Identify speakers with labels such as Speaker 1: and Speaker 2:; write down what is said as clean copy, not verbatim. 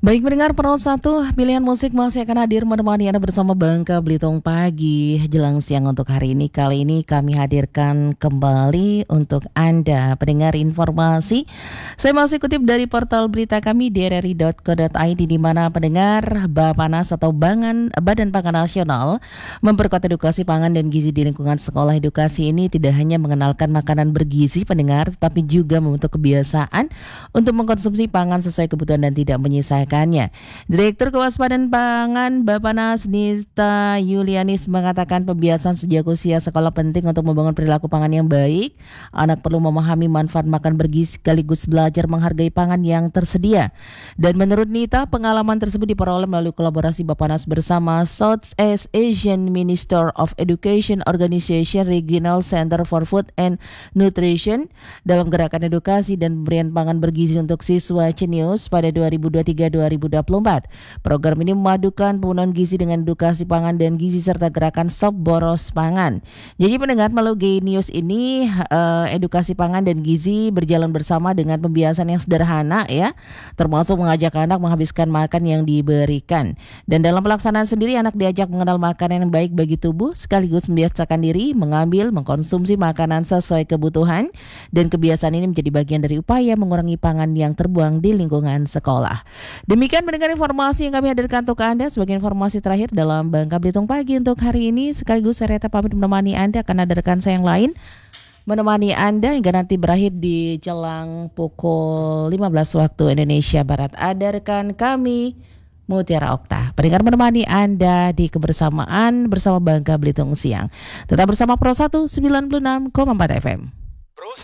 Speaker 1: Baik pendengar Pro 1, pilihan musik masih akan hadir menemani Anda bersama Bangka Belitung pagi jelang siang untuk hari ini. Kali ini kami hadirkan kembali untuk Anda pendengar informasi. Saya masih kutip dari portal berita kami di rri.co.id di mana pendengar Bapanas atau Badan Pangan Nasional memperkuat edukasi pangan dan gizi di lingkungan sekolah. Edukasi ini tidak hanya mengenalkan makanan bergizi pendengar, tetapi juga membentuk kebiasaan untuk mengkonsumsi pangan sesuai kebutuhan dan tidak menyisakannya. Direktur Kewaspadaan Pangan Bapanas Nista Yulianis mengatakan pembiasaan sejak usia sekolah penting untuk membangun perilaku pangan yang baik. Anak perlu memahami manfaat makan bergizi sekaligus belajar menghargai pangan yang tersedia. Dan menurut Nita, pengalaman tersebut diperoleh melalui kolaborasi Bapanas bersama Southeast Asian Minister of Education Organization Regional Center for Food and Nutrition dalam gerakan edukasi dan pemberian pangan bergizi untuk siswa Cenius pada 2023-2024. Program ini memadukan penggunaan gizi dengan edukasi pangan dan gizi serta gerakan Stop Boros Pangan. Jadi pendengar, melalui Genius ini edukasi pangan dan gizi berjalan bersama dengan pembiasan yang sederhana ya, termasuk mengajak anak menghabiskan makan yang diberikan. Dan dalam pelaksanaan sendiri anak diajak mengenal makanan yang baik bagi tubuh sekaligus membiasakan diri mengambil, mengkonsumsi makanan sesuai kebutuhan, dan kebiasaan ini menjadi bagian dari upaya mengurangi pangan yang terbuang di lingkungan sekolah. Demikian mendengar informasi yang kami hadirkan untuk Anda sebagai informasi terakhir dalam Bangka Belitung pagi untuk hari ini. Sekaligus saya Reta pamit menemani Anda, akan ada rekan saya yang lain menemani Anda hingga nanti berakhir di jelang pukul 15 waktu Indonesia Barat. Ada rekan kami Mutiara Okta, pendengar menemani Anda di kebersamaan bersama Bangka Belitung siang. Tetap bersama Pro 1 96,4 FM.